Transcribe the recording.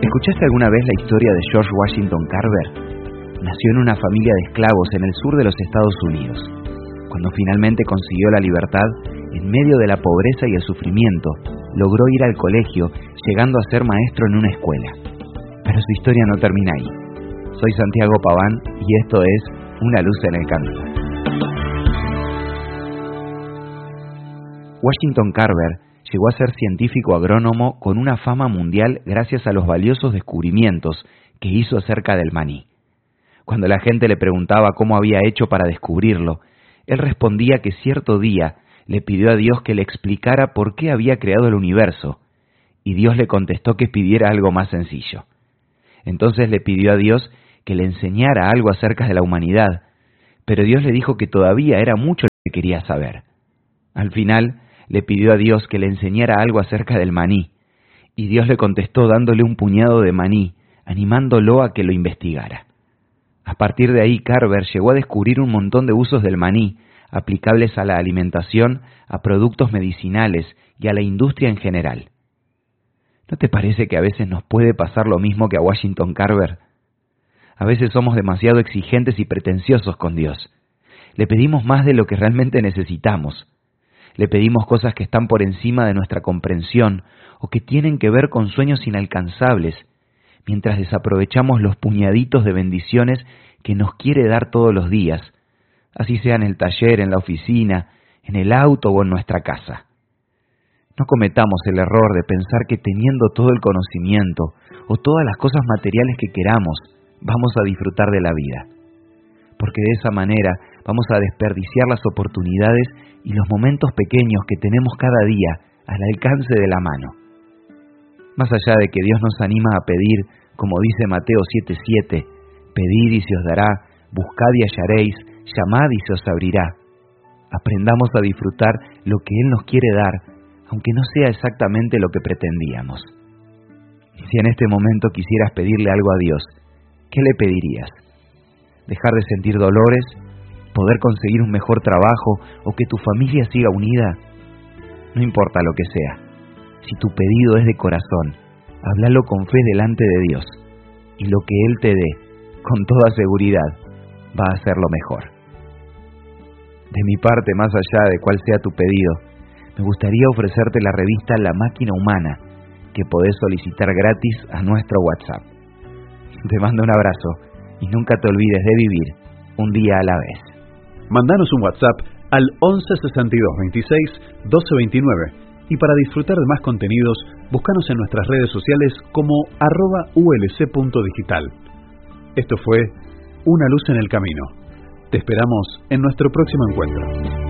¿Escuchaste alguna vez la historia de George Washington Carver? Nació en una familia de esclavos en el sur de los Estados Unidos. Cuando finalmente consiguió la libertad, en medio de la pobreza y el sufrimiento, logró ir al colegio, llegando a ser maestro en una escuela. Pero su historia no termina ahí. Soy Santiago Paván y esto es Una luz en el camino. Washington Carver llegó a ser científico agrónomo con una fama mundial gracias a los valiosos descubrimientos que hizo acerca del maní. Cuando la gente le preguntaba cómo había hecho para descubrirlo, él respondía que cierto día le pidió a Dios que le explicara por qué había creado el universo, y Dios le contestó que pidiera algo más sencillo. Entonces le pidió a Dios que le enseñara algo acerca de la humanidad, pero Dios le dijo que todavía era mucho lo que quería saber. Al final, le pidió a Dios que le enseñara algo acerca del maní, y Dios le contestó dándole un puñado de maní, animándolo a que lo investigara. A partir de ahí, Carver llegó a descubrir un montón de usos del maní, aplicables a la alimentación, a productos medicinales y a la industria en general. ¿No te parece que a veces nos puede pasar lo mismo que a Washington Carver? A veces somos demasiado exigentes y pretenciosos con Dios. Le pedimos más de lo que realmente necesitamos. Le pedimos cosas que están por encima de nuestra comprensión o que tienen que ver con sueños inalcanzables, mientras desaprovechamos los puñaditos de bendiciones que nos quiere dar todos los días, así sea en el taller, en la oficina, en el auto o en nuestra casa. No cometamos el error de pensar que teniendo todo el conocimiento o todas las cosas materiales que queramos, vamos a disfrutar de la vida, porque de esa manera vamos a desperdiciar las oportunidades y los momentos pequeños que tenemos cada día al alcance de la mano. Más allá de que Dios nos anima a pedir, como dice Mateo 7:7, pedid y se os dará, buscad y hallaréis, llamad y se os abrirá. Aprendamos a disfrutar lo que Él nos quiere dar, aunque no sea exactamente lo que pretendíamos. Y si en este momento quisieras pedirle algo a Dios, ¿qué le pedirías? ¿Dejar de sentir dolores? ¿Poder conseguir un mejor trabajo o que tu familia siga unida? No importa lo que sea. Si tu pedido es de corazón, háblalo con fe delante de Dios, y lo que Él te dé, con toda seguridad, va a ser lo mejor. De mi parte, más allá de cuál sea tu pedido, me gustaría ofrecerte la revista La Máquina Humana, que podés solicitar gratis a nuestro WhatsApp. Te mando un abrazo, y nunca te olvides de vivir un día a la vez. Mandanos un WhatsApp al 11 62 26 12 29 y para disfrutar de más contenidos, búscanos en nuestras redes sociales como @ulc.digital. Esto fue Una luz en el camino. Te esperamos en nuestro próximo encuentro.